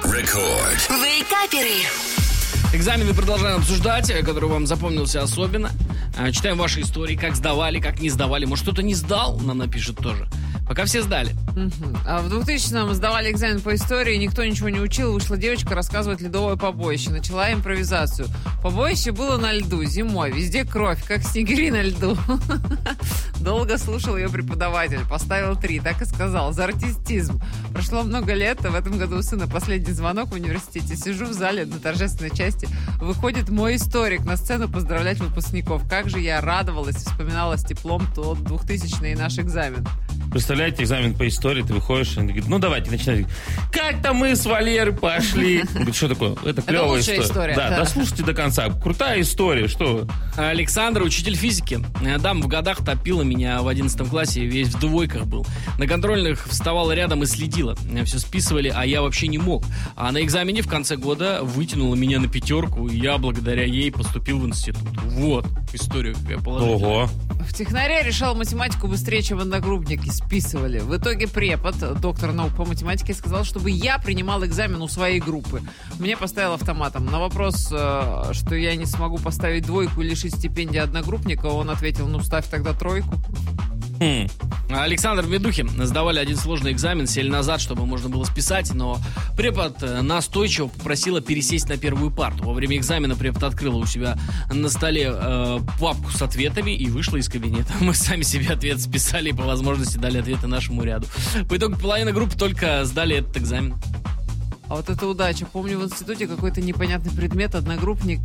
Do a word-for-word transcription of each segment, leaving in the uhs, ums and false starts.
Рекорд. Вейкаперы. Экзамены продолжаем обсуждать, который вам запомнился особенно. Читаем ваши истории, как сдавали, как не сдавали. Может, кто-то не сдал, нам напишет тоже. Пока все сдали. Uh-huh. А в двухтысячном сдавали экзамен по истории, никто ничего не учил. Вышла девочка рассказывать ледовое побоище. Начала импровизацию. Побоище было на льду, зимой. Везде кровь, как снегири на льду. Долго слушал ее преподаватель. Поставил три, так и сказал. За артистизм. Прошло много лет, а в этом году у сына последний звонок в университете. Сижу в зале на торжественной части. Выходит мой историк на сцену поздравлять выпускников. Как же я радовалась, вспоминала с теплом тот двухтысячный наш экзамен. Представляете, экзамен по истории, ты выходишь, и он говорит, ну давайте, начинайте. Как-то мы с Валерой пошли. Он говорит, что такое? Это клевая Это история. история. Да, да, дослушайте до конца. Крутая история, что? Александр, учитель физики. Дама в годах топила меня в одиннадцатом классе, весь в двойках был. На контрольных вставала рядом и следила. Все списывали, а я вообще не мог. А на экзамене в конце года вытянула меня на пятерку, и я благодаря ей поступил в институт. Вот история какая положительная. Ого. В технаре решал математику быстрее, чем одногруппники списывали. В итоге препод, доктор наук по математике, сказал, чтобы я принимал экзамен у своей группы. Мне поставил автоматом. На вопрос, что я не смогу поставить двойку и лишить стипендии одногруппника, он ответил, ну ставь тогда тройку. Хм. Александр в Медухе сдавали один сложный экзамен, сели назад, чтобы можно было списать, но препод настойчиво попросила пересесть на первую парту. Во время экзамена препод открыла у себя на столе э, папку с ответами и вышла из кабинета. Мы сами себе ответ списали и по возможности дали ответы нашему ряду. По итогу половина группы только сдали этот экзамен. А вот это удача. Помню, в институте какой-то непонятный предмет одногруппник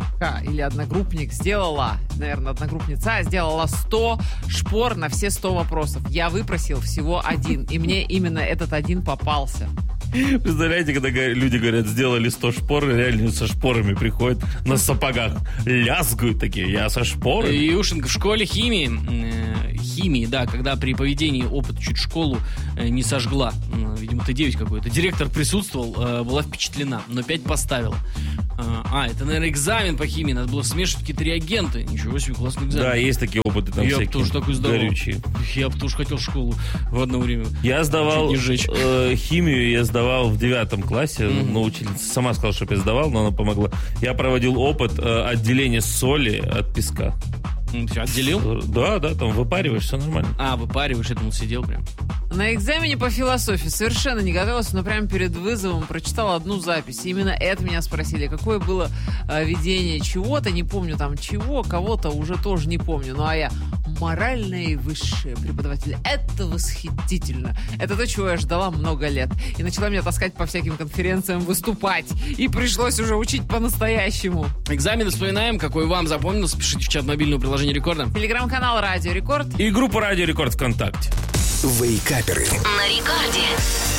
или одногруппник сделала, наверное, одногруппница сделала сто шпор на все сто вопросов. Я выпросил всего один, и мне именно этот один попался. Представляете, когда люди говорят, сделали сто шпор, реально со шпорами приходят на сапогах, лязгают такие, я со шпорами. Юшенко, в школе химии, э, химии, да, когда при поведении опыт чуть школу э, не сожгла, э, видимо, Т девять какой-то, директор присутствовал, э, была впечатлена, но пять поставила. Э, а, это, наверное, экзамен по химии, надо было смешивать какие-то реагенты. Ничего себе, классный экзамен. Да, есть такие опыты там я всякие. Я бы тоже такой сдавал. Горючие. Я бы тоже хотел в школу в одно время. Я сдавал э, химию, я сдавал в девятом классе, mm-hmm. но учительница сама сказала, чтобы я сдавал, но она помогла. Я проводил опыт э, отделения соли от песка. Ты отделил? Да, да, там выпариваешь, все нормально. А, выпариваешь, я думал, сидел прям. На экзамене по философии совершенно не готовился, но прямо перед вызовом прочитал одну запись. И именно это меня спросили. Какое было э, видение чего-то, не помню там чего, кого-то уже тоже не помню. Ну а я моральное и высшее преподаватель. Это восхитительно. Это то, чего я ждала много лет. И начала меня таскать по всяким конференциям, выступать. И пришлось уже учить по-настоящему. Экзамены вспоминаем. Какой вам запомнился? Пишите в чат мобильного приложения Рекорда. Телеграм-канал Радио Рекорд. И группа Радио Рекорд ВКонтакте. Вейкаперы. На Рекорде.